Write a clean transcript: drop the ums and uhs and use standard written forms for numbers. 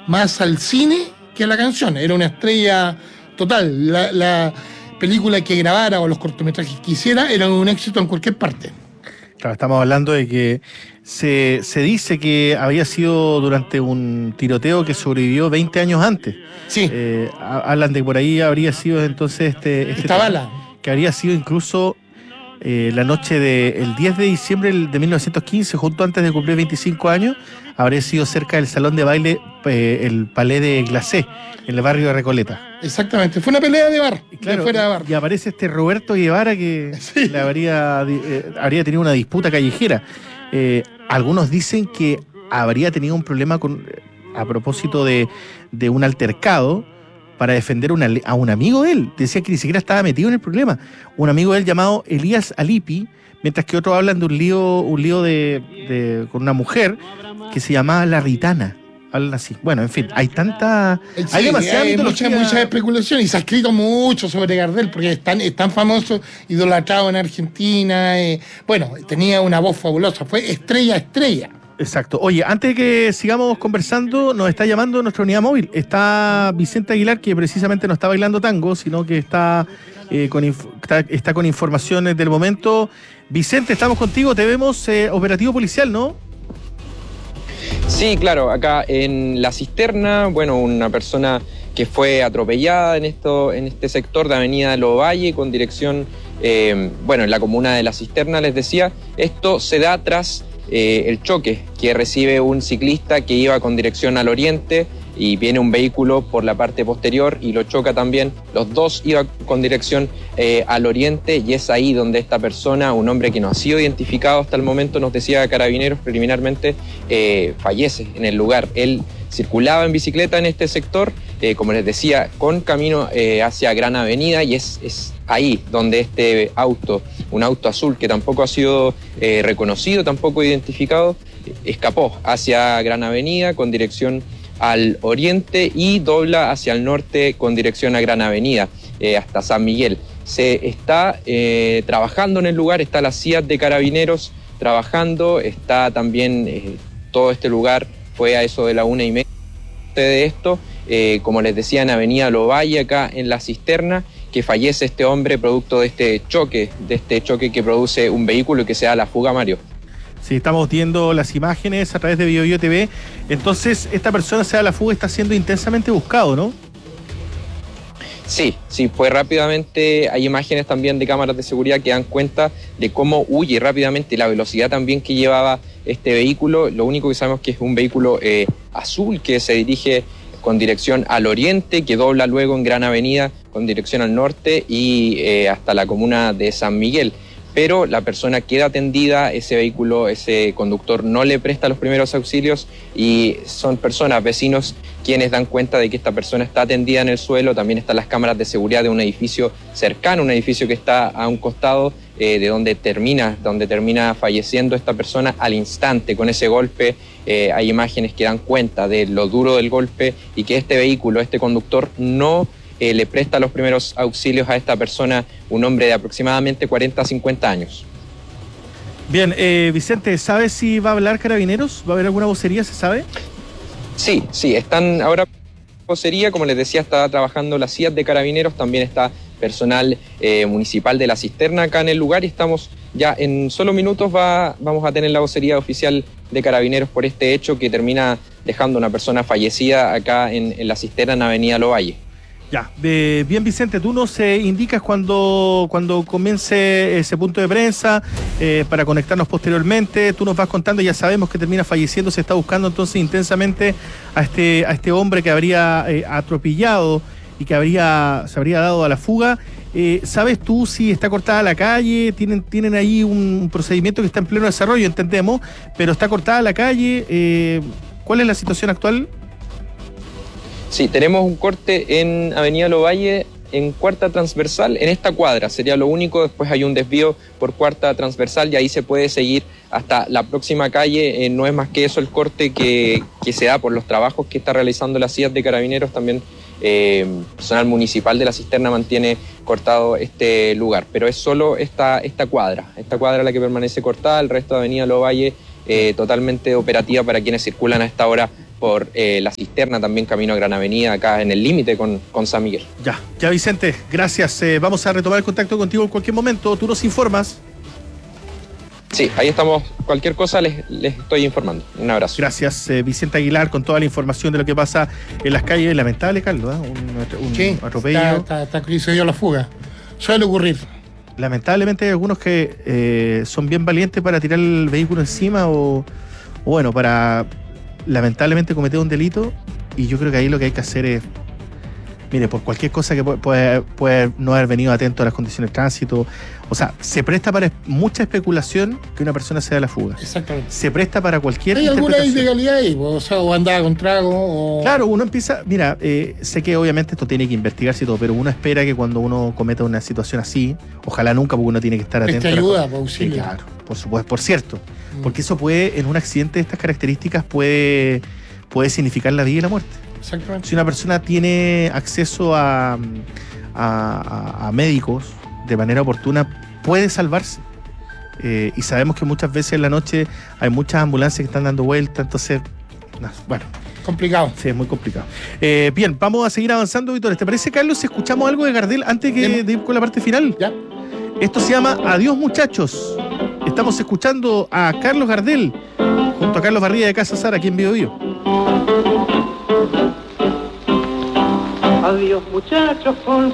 más al cine que a la canción. Era una estrella total. La película que grabara o los cortometrajes que hiciera eran un éxito en cualquier parte. Claro, estamos hablando de que se dice que había sido durante un tiroteo que sobrevivió 20 años antes. Sí. Hablan de que por ahí habría sido entonces Esta bala. Que habría sido incluso la noche del 10 de diciembre de 1915, justo antes de cumplir 25 años, habría sido cerca del salón de baile, el Palais de Glacé, en el barrio de Recoleta. Exactamente, fue una pelea de bar, claro, de fuera de bar. Y aparece Roberto Guevara que sí. le habría tenido una disputa callejera. Algunos dicen que habría tenido un problema a propósito de un altercado para defender a un amigo de él. Decía que ni siquiera estaba metido en el problema. Un amigo de él llamado Elías Alipi, mientras que otros hablan de un lío con una mujer que se llamaba La Ritana. Hablan así. Bueno, en fin, hay tanta... Sí, hay demasiada mitología. Mucha especulación, y se ha escrito mucho sobre Gardel, porque es tan famoso, idolatrado en Argentina. Bueno, tenía una voz fabulosa, fue estrella. Exacto. Oye, antes de que sigamos conversando, nos está llamando nuestra unidad móvil. Está Vicente Aguilar, que precisamente no está bailando tango, sino que está con informaciones del momento. Vicente, estamos contigo, te vemos operativo policial, ¿no? Sí, claro, acá en La Cisterna, bueno, una persona que fue atropellada en este sector de Avenida Lovalle con dirección, en la comuna de La Cisterna, les decía. Esto se da tras el choque que recibe un ciclista que iba con dirección al oriente y viene un vehículo por la parte posterior y lo choca también. Los dos iban con dirección al oriente, y es ahí donde esta persona, un hombre que no ha sido identificado hasta el momento, nos decía Carabineros preliminarmente, fallece en el lugar. Él circulaba en bicicleta en este sector, como les decía, con camino hacia Gran Avenida, y es ahí donde este auto, un auto azul que tampoco ha sido reconocido, tampoco identificado, escapó hacia Gran Avenida con dirección al oriente y dobla hacia el norte con dirección a Gran Avenida, hasta San Miguel. Se está trabajando en el lugar, está la CIA de Carabineros trabajando, está también todo este lugar, fue a eso de la 1:30 de esto, como les decía, en Avenida Lovalle, acá en La Cisterna, que fallece este hombre producto de este choque que produce un vehículo y que se da la fuga, Mario. Sí, estamos viendo las imágenes a través de BioBio TV. Entonces, esta persona se da la fuga, está siendo intensamente buscado, ¿no? Sí, fue rápidamente. Hay imágenes también de cámaras de seguridad que dan cuenta de cómo huye rápidamente, la velocidad también que llevaba este vehículo. Lo único que sabemos es que es un vehículo azul que se dirige con dirección al oriente, que dobla luego en Gran Avenida con dirección al norte y hasta la comuna de San Miguel. Pero la persona queda atendida, ese vehículo, ese conductor no le presta los primeros auxilios, y son personas, vecinos, quienes dan cuenta de que esta persona está atendida en el suelo. También están las cámaras de seguridad de un edificio cercano, un edificio que está a un costado de donde termina falleciendo esta persona al instante con ese golpe. Hay imágenes que dan cuenta de lo duro del golpe y que este vehículo, este conductor, no le presta los primeros auxilios a esta persona, un hombre de aproximadamente 40 a 50 años. Bien, Vicente, ¿sabes si va a hablar Carabineros? ¿Va a haber alguna vocería, se sabe? Sí, están ahora vocería, como les decía, está trabajando la CIA de Carabineros, también está personal municipal de La Cisterna acá en el lugar, y estamos ya en solo minutos vamos a tener la vocería oficial de Carabineros por este hecho que termina dejando una persona fallecida acá en La Cisterna, en Avenida Lovalle. Ya, bien, Vicente, tú nos indicas cuando comience ese punto de prensa para conectarnos posteriormente. Tú nos vas contando, ya sabemos que termina falleciendo, se está buscando entonces intensamente a este hombre que habría atropellado y que se habría dado a la fuga. ¿Sabes tú si está cortada la calle? Tienen ahí un procedimiento que está en pleno desarrollo, entendemos, pero está cortada la calle. ¿Cuál es la situación actual? Sí, tenemos un corte en Avenida Lovalle en cuarta transversal, en esta cuadra sería lo único. Después hay un desvío por cuarta transversal y ahí se puede seguir hasta la próxima calle. No es más que eso el corte que se da por los trabajos que está realizando la CIA de Carabineros. También personal municipal de La Cisterna mantiene cortado este lugar, pero es solo esta cuadra la que permanece cortada. El resto de Avenida Lovalle totalmente operativa para quienes circulan a esta hora por la cisterna, también camino a Gran Avenida, acá en el límite con San Miguel. Ya Vicente, gracias. Vamos a retomar el contacto contigo en cualquier momento. Tú nos informas. Sí, ahí estamos. Cualquier cosa les estoy informando. Un abrazo. Gracias, Vicente Aguilar, con toda la información de lo que pasa en las calles. Lamentable, Carlos, un atropello. Está que se dio la fuga. Suele ocurrir. Lamentablemente hay algunos que son bien valientes para tirar el vehículo encima o bueno, para lamentablemente cometer un delito, y yo creo que ahí lo que hay que hacer es, mire, por cualquier cosa que puede no haber venido atento a las condiciones de tránsito, o sea, se presta para mucha especulación que una persona se da la fuga. Exactamente. Se presta para cualquier ¿Hay alguna interpretación. ilegalidad ahí? O andaba con trago o... Claro, uno empieza, mira, sé que obviamente esto tiene que investigarse y todo, pero uno espera que cuando uno cometa una situación así, ojalá nunca, porque uno tiene que estar atento. Te ayuda, por auxilio. Sí, claro, por supuesto, por cierto, porque eso puede, en un accidente de estas características, puede significar la vida y la muerte. Exactamente. Si una persona tiene acceso a médicos de manera oportuna, puede salvarse. Y sabemos que muchas veces en la noche hay muchas ambulancias que están dando vueltas, entonces, bueno. Complicado. Sí, es muy complicado. Bien, vamos a seguir avanzando, Víctor. ¿Te parece, Carlos, si escuchamos algo de Gardel antes de ir con la parte final? Ya. Esto se llama Adiós, muchachos. Estamos escuchando a Carlos Gardel junto a Carlos Barría de Casa Sara, aquí en Bio Bio. Adiós, muchachos, con